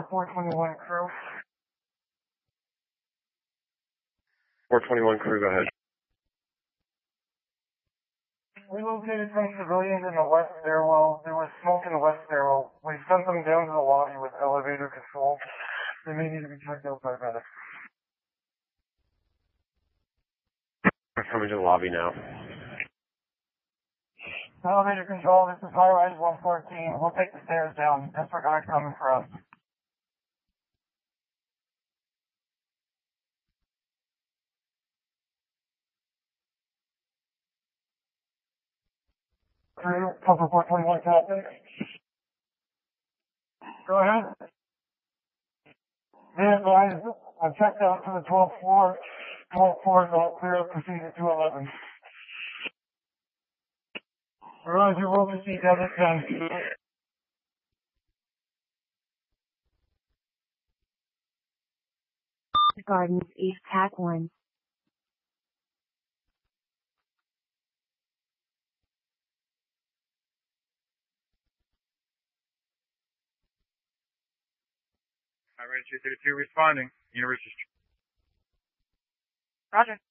421 crew. 421 crew, go ahead. We located some civilians in the west stairwell. There was smoke in the west stairwell. We sent them down to the lobby with elevator control. They may need to be checked out by medics. We're coming to the lobby now. Elevator control, this is high-rise 114. We'll take the stairs down. Disregard coming for us. Crew, cover 421 captain. Go ahead. Yeah, guys, I've checked out to the 12th floor. 12th floor is all clear. Proceed to 211. Roger, we'll proceed down at 10. Gardens East TAC 1. Highway 232 responding. University. Roger.